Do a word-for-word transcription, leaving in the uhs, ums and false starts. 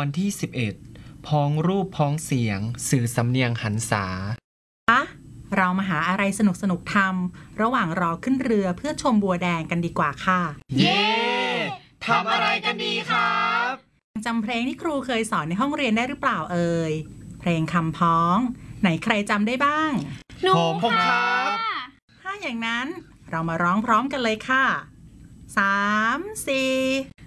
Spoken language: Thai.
อนที่สิบเอ็ดพ้องรูปพ้องเสียงสื่อสำเนียงหันษาอะเรามาหาอะไรสนุกสนุกทำระหว่างรอขึ้นเรือเพื่อชมบัวแดงกันดีกว่าค่ะเย้ทำอะไรกันดีครับจำเพลงที่ครูเคยสอนในห้องเรียนได้หรือเปล่าเอ่ยเพลงคำพ้องไหนใครจำได้บ้างหนูผมครับถ้าอย่างนั้นเรามาร้องพร้อมกันเลยค่ะสามสี่